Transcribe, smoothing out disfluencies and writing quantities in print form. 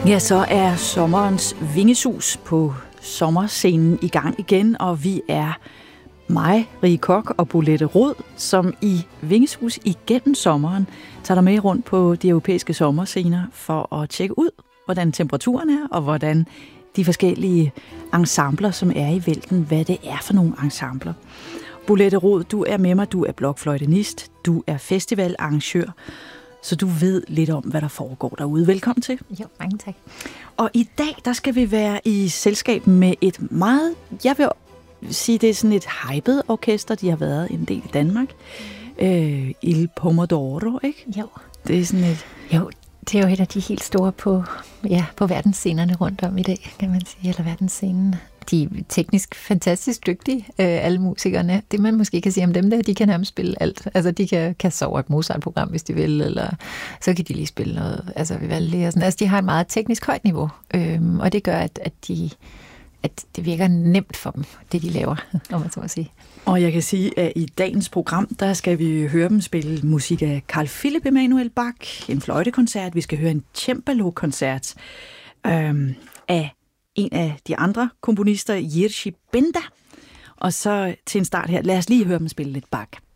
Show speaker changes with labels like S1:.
S1: Ja, så er sommerens vingesus på sommerscenen i gang igen, og vi er mig, Rie Koch og Bolette Rod, som i vingesus igennem sommeren tager dig med rundt på de europæiske sommerscener for at tjekke ud, hvordan temperaturen er, og hvordan de forskellige ensembler, som er i vælten, hvad det er for nogle ensembler. Bolette Rod, du er med mig, du er blokfløjtenist, du er festivalarrangør, så du ved lidt om, hvad der foregår derude. Velkommen til.
S2: Jo, mange tak.
S1: Og i dag, der skal vi være i selskab med et meget, jeg vil sige, det er sådan et hyped orkester. De har været en del i Danmark. Il Pomodoro, ikke?
S2: Jo.
S1: Det er sådan et...
S2: Jo, det er jo et af de helt store på verdensscenerne rundt om i dag, kan man sige, eller verdensscenen. De er teknisk fantastisk dygtige, alle musikerne. Det man måske kan sige om dem der, de kan nærmest spille alt. Altså de kan sove et Mozart-program, hvis de vil, eller så kan de lige spille noget, altså Vivaldi og sådan. Altså de har et meget teknisk højt niveau, og det gør, at det virker nemt for dem, det de laver, om man så må sige.
S1: Og jeg kan sige, at i dagens program, der skal vi høre dem spille musik af Carl Philipp Emanuel Bach, en fløjtekoncert, vi skal høre en cembalo-koncert af en af de andre komponister, Jiří Benda. Og så til en start her, lad os lige høre dem spille lidt Bach.